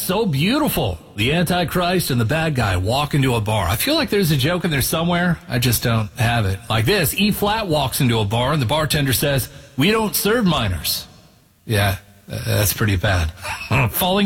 so beautiful. The Antichrist and the bad guy walk into a bar. I feel like there's a joke in there somewhere. I just don't have it. Like this, E-flat walks into a bar and the bartender says, "We don't serve minors." Yeah, that's pretty bad. Falling